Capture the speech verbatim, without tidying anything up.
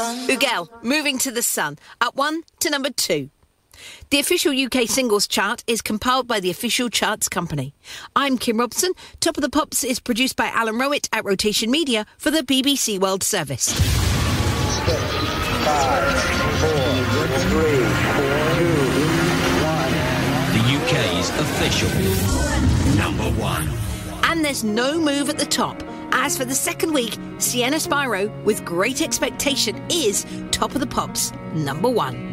Ugel, Moving to the Sun, up one to number two. The official U K singles chart is compiled by the Official Charts Company. I'm Kim Robson. Top of the Pops is produced by Alan Rowett at Rotation Media for the B B C World Service. Six, five, four, three, two, one. The U K's official number one. And there's no move at the top. As for the second week, Sienna Spyro, with Great Expectation, is Top of the Pops number one.